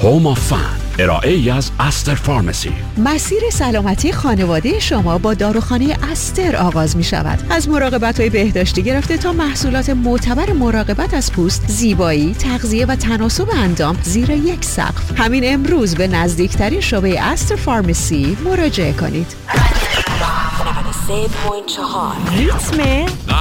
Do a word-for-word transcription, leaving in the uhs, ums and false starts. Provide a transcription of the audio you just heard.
هوم آف فن، ارائه ای از استر فارمسی. مسیر سلامتی خانواده شما با داروخانه استر آغاز می شود. از مراقبت‌های بهداشتی گرفته تا محصولات معتبر مراقبت از پوست، زیبایی، تغذیه و تناسب اندام زیر یک سقف. همین امروز به نزدیکترین شعبه استر فارمسی مراجعه کنید. نود و سه و چهار ریتم